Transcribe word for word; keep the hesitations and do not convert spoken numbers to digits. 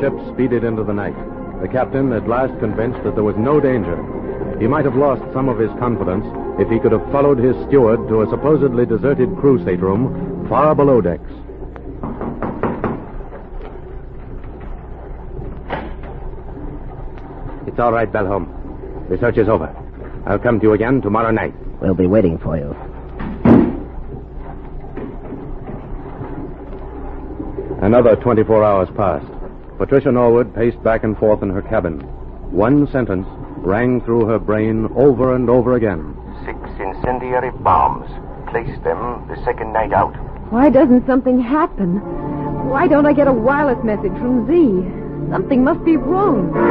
ship speeded into the night. The captain, at last convinced that there was no danger. He might have lost some of his confidence if he could have followed his steward to a supposedly deserted crew stateroom far below decks. It's all right, Belholm. The search is over. I'll come to you again tomorrow night. We'll be waiting for you. Another twenty-four hours passed. Patricia Norwood paced back and forth in her cabin. One sentence rang through her brain over and over again. Six incendiary bombs. Placed them the second night out. Why doesn't something happen? Why don't I get a wireless message from Z? Something must be wrong.